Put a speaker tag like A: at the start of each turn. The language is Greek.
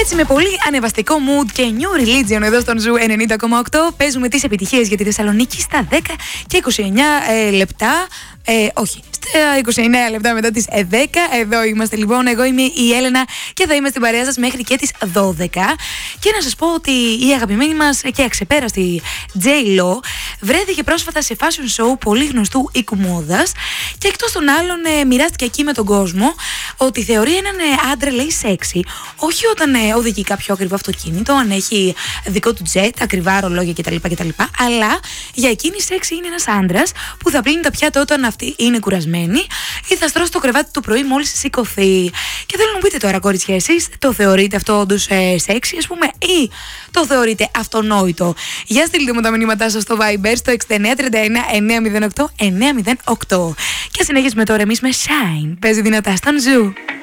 A: Έτσι, με πολύ ανεβαστικό mood και new religion εδώ στον Ζου 90,8 παίζουμε τις επιτυχίες για τη Θεσσαλονίκη στα 10 και 29 λεπτά. Όχι, στα 29 λεπτά μετά τις 10. Εδώ είμαστε λοιπόν. Εγώ είμαι η Έλενα και θα είμαι στην παρέα σας μέχρι και τις 12. Και να σας πω ότι η αγαπημένη μας και αξεπέραστη J-Lo βρέθηκε πρόσφατα σε fashion show πολύ γνωστού οίκου μόδας και εκτός των άλλων μοιράστηκε εκεί με τον κόσμο ότι θεωρεί έναν άντρα, λέει, σεξι όχι όταν οδηγεί κάποιο ακριβό αυτοκίνητο, αν έχει δικό του jet, ακριβά ρολόγια κτλ. Αλλά για εκείνη σεξι είναι ένας άντρας που θα πλύνει τα πιάτα όταν αυτή είναι κουρασμένη ή θα στρώσει το κρεβάτι του πρωί μόλις σηκωθεί. Και θέλω να μου πείτε τώρα, κορίτσια, εσείς το θεωρείτε αυτό όντως σεξι, ας πούμε, ή το θεωρείτε αυτονόητο? Για στείλτε μου τα μηνύματά σας στο Viber στο 6931 908 908. Και συνεχίζουμε τώρα εμείς με Shine. Παίζει δυνατά στον Ζου.